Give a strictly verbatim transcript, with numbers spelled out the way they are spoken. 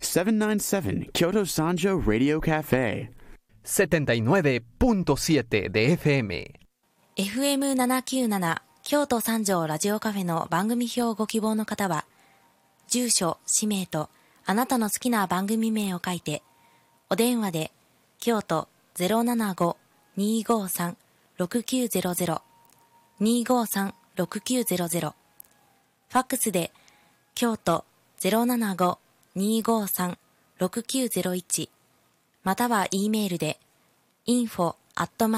セブンナインセブン Kyoto Sanjo Radio Cafe setenta y nueve punto siete de エフエムエフエムななきゅうなな 京都三条ラジオカフェの番組表をご希望の方は、住所、氏名とあなたの好きな番組名を書いて、お電話で京都 ゼロななご にーごーさん ろくきゅうゼロゼロ にーごーさん ろくきゅうゼロゼロ、ファックスで京都 ゼロななご にーごーさん ろくきゅうゼロいち、または E メールで インフォ アットマーク